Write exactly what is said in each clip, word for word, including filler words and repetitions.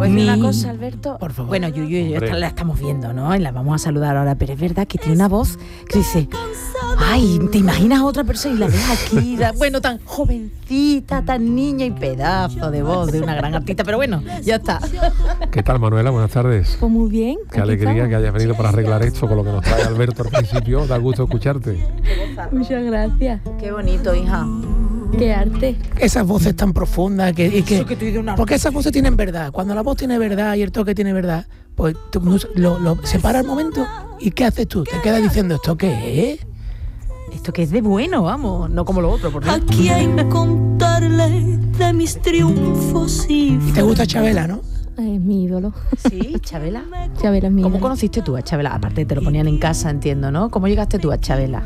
puedes decir Mi... una cosa, Alberto? Por favor. Bueno, Yuyu y yo esta la estamos viendo, ¿no? Y la vamos a saludar ahora, pero es verdad que tiene una voz que dice, ay, ¿te imaginas a otra persona y la ves aquí? La, bueno, tan jovencita, tan niña y pedazo de voz de una gran artista, pero bueno, ya está. ¿Qué tal, Manuela? Buenas tardes. Pues muy bien. Qué alegría que hayas venido para arreglar esto con lo que nos trae Alberto al principio. Da gusto escucharte. Muchas gracias. Qué bonito, hija. Qué arte. Esas voces tan profundas que, y que, Eso que tú dices una... porque esas voces tienen verdad. Cuando la voz tiene verdad y el toque tiene verdad, pues tú lo, lo separa el momento y ¿qué haces tú? Te quedas diciendo, ¿esto qué es? Esto que es de bueno, vamos, no como lo otro, por ¿A quién contarle de mis triunfos y ¿Y te gusta Chabela, no? Es mi ídolo. Sí, Chabela. Chabela es mi ¿Cómo ídolo. conociste tú a Chabela? Aparte te lo ponían en casa, entiendo, ¿no? ¿Cómo llegaste tú a Chabela?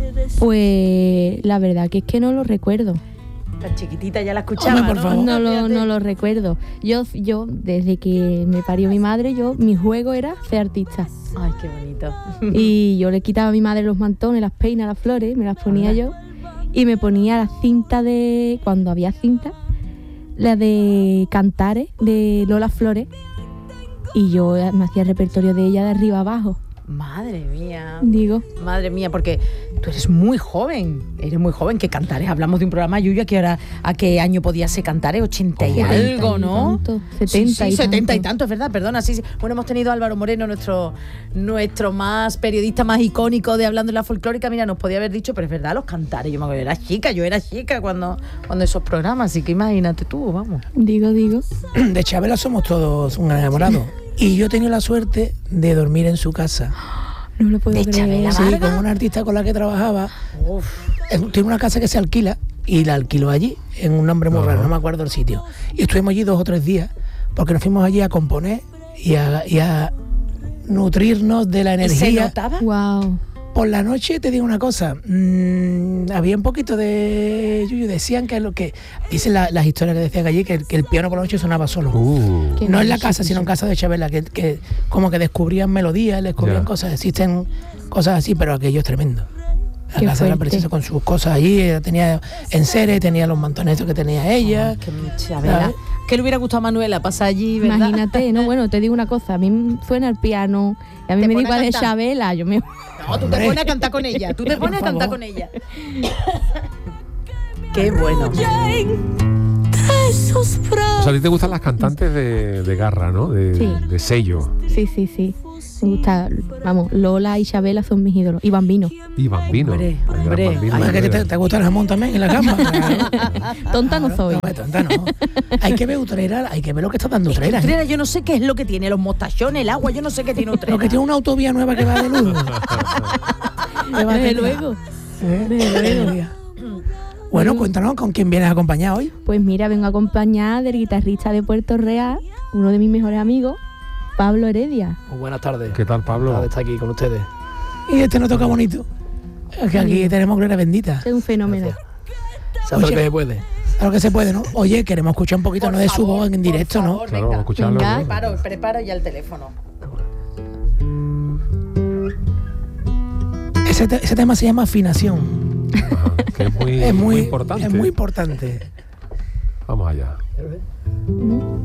Pues la verdad que es que no lo recuerdo. Tan chiquitita ya la escuchaba, Hombre, por ¿no? favor. No lo, Fíjate. no lo recuerdo. Yo, yo, desde que me parió mi madre, yo, mi juego era ser artista. Ay, qué bonito. Y yo le quitaba a mi madre los mantones, las peinas, las flores, me las ponía yo. Y me ponía la cinta de, cuando había cinta, la de Cantares, de Lola Flores. Y yo me hacía el repertorio de ella de arriba abajo. Madre mía. Digo, Madre mía, porque tú eres muy joven, eres muy joven, que Cantares, hablamos de un programa, Yuyu, ¿a qué, hora, a qué año podía ser Cantares? ochenta y algo, ¿no? Tanto, Sí, setenta sí, y setenta y tanto. tanto, es verdad, perdona, sí, sí. Bueno, hemos tenido a Álvaro Moreno, nuestro, nuestro más periodista más icónico de Hablando de la Folclórica, mira, nos podía haber dicho, pero es verdad, los Cantares, yo me acuerdo, era chica, yo era chica cuando, cuando esos programas, así que imagínate tú, vamos. Digo, digo. De Chabela somos todos un enamorado. Y yo he tenido la suerte de dormir en su casa. No lo puedo ¿De creer. Chabela? Sí, ¿Vargas? con una artista con la que trabajaba. Uf. Eh, Tiene una casa que se alquila y la alquiló allí, en un nombre muy Ajá. raro, no me acuerdo el sitio. Y estuvimos allí dos o tres días, porque nos fuimos allí a componer y a, y a nutrirnos de la ¿Y se energía. notaba? Wow. Por la noche te digo una cosa, mmm, había un poquito de yuyu, decían que lo que dicen la- las historias que decían allí, que, que el piano por la noche sonaba solo. Uh, Qué No en la maravilla. casa, sino en casa de Chabela, que, que como que descubrían melodías, descubrían Ya. cosas, existen cosas así, pero aquello es tremendo. La Qué casa de la fuerte. princesa con sus cosas allí, ella tenía enseres, tenía los mantones que tenía ella. Ay, qué Chabela. ¿sabes? ¿Qué le hubiera gustado a Manuela pasar allí, verdad? Imagínate, no, bueno, te digo una cosa, a mí suena el piano, y a mí Te me pone digo a de cantar. Chabela, yo me... No, tú te Hombre. pones a cantar con ella, tú te Por pones a cantar favor. con ella. Qué bueno. de sus o brazos. sea, a ti te gustan las cantantes de, de garra, ¿no? De, Sí. de sello. Sí, sí, sí. Me gusta, vamos, Lola y Chabela son mis ídolos. Y Bambino. Y Bambino. Hombre, el gran hombre. Bambino Además que te, Rivera. te gusta el jamón también en la cama. Tonta no soy. No, tonta no. Hay que ver Utrera, hay que ver lo que está dando Utrera. ¿eh? Utrera, yo no sé qué es lo que tiene, los mostachones, el agua, yo no sé qué tiene Utrera. Lo que tiene una autovía nueva que va de luz. Que va Desde de- luego. ¿Eh? Desde luego. Bueno, cuéntanos con quién vienes acompañado hoy. Pues mira, vengo acompañada del guitarrista de Puerto Real, uno de mis mejores amigos, Pablo Heredia. Muy buenas tardes. ¿Qué tal, Pablo? Encantado de estar aquí con ustedes. Y este no toca bonito. Es que aquí tenemos gloria bendita. Es un fenómeno. Se hace lo Oye. que se puede. Claro que se puede, ¿no? Oye, queremos escuchar un poquito no de su voz en directo, ¿no? Claro, vamos a escucharlo. Venga. ¿no? Preparo, preparo ya el teléfono. Ese, te- ese tema se llama afinación. Ajá, que es muy, Es muy, muy importante. Es muy importante. Vamos allá.